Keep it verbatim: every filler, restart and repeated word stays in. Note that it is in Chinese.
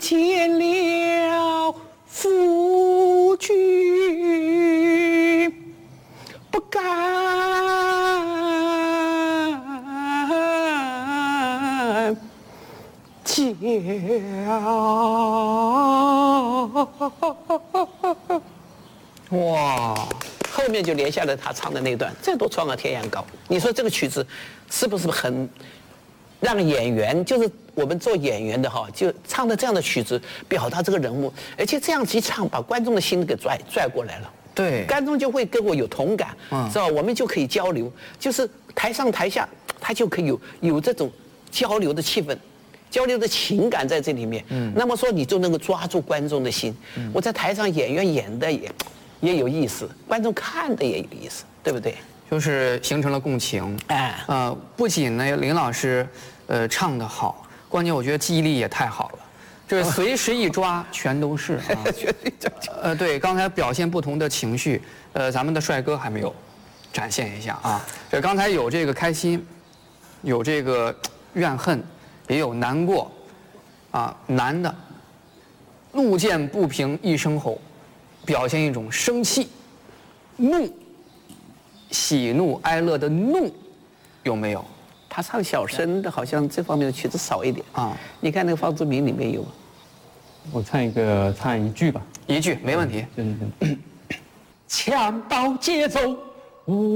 见了夫君，不敢叫。哇！后面就连下来他唱的那段，这多创啊天涯高。你说这个曲子是不是很让演员，就是我们做演员的哈，就唱的这样的曲子，表达这个人物，而且这样一唱，把观众的心给拽拽过来了。 对， 观众就会跟我有同感，嗯，知道我们就可以交流，就是台上台下，他就可以有有这种交流的气氛。交流的情感在这里面，嗯，那么说你就能够抓住观众的心。嗯、我在台上演员演的也也有意思，观众看的也有意思，对不对？ 就是形成了共情。哎，呃，不仅呢林老师，呃唱得好，关键我觉得记忆力也太好了，这随时一抓全都是。啊、呃，对，刚才表现不同的情绪，呃，咱们的帅哥还没有展现一下啊。这刚才有这个开心，有这个怨恨。也有难过，啊，难的，怒见不平一声吼，表现一种生气、怒、喜怒哀乐的怒，有没有？他唱小声的，好像这方面的曲子少一点啊。你看那个方志明里面有， 我唱一个，唱一句吧。 一句没问题。 就是这样。枪刀节奏。